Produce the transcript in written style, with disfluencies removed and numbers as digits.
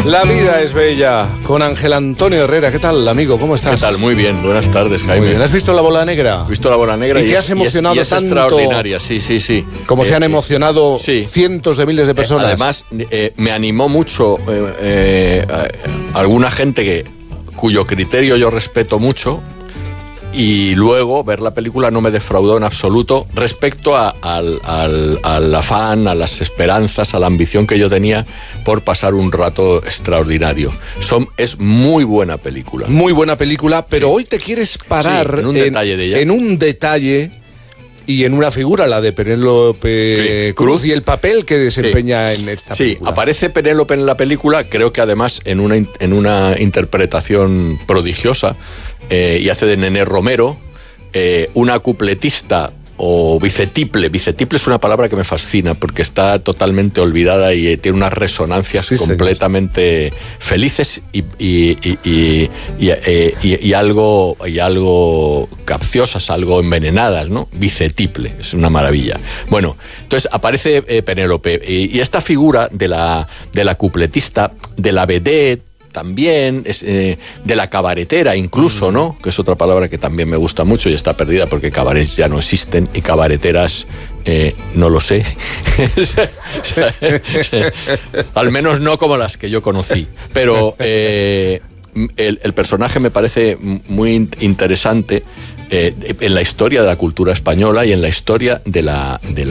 La vida es bella, con Ángel Antonio Herrera. ¿Qué tal, amigo? ¿Cómo estás? ¿Qué tal? Muy bien, buenas tardes, Jaime. Muy bien. ¿Has visto La Bola Negra? He visto La Bola Negra y te has emocionado y es tanto. Extraordinaria, sí. Como se han emocionado cientos de miles de personas. Además, me animó mucho alguna gente cuyo criterio yo respeto mucho. Y luego ver la película no me defraudó en absoluto respecto al afán, a las esperanzas, a la ambición que yo tenía por pasar un rato extraordinario. Es muy buena película. Muy buena película, pero hoy te quieres parar en un detalle de ella. En un detalle y en una figura, la de Penélope Cruz, y el papel que desempeña en esta película. Sí, aparece Penélope en la película, creo que además en una interpretación prodigiosa. Y hace de Nené Romero, una cupletista o bicetiple. Bicetiple es una palabra que me fascina porque está totalmente olvidada y tiene unas resonancias completamente felices y algo capciosas, algo envenenadas, ¿no? Bicetiple, es una maravilla. Bueno, entonces aparece Penélope y esta figura de la cupletista, de la vedette, también, de la cabaretera incluso, ¿no? Que es otra palabra que también me gusta mucho y está perdida porque cabarets ya no existen y cabareteras no lo sé. Al menos no como las que yo conocí. Pero el personaje me parece muy interesante en la historia de la cultura española y en la historia de la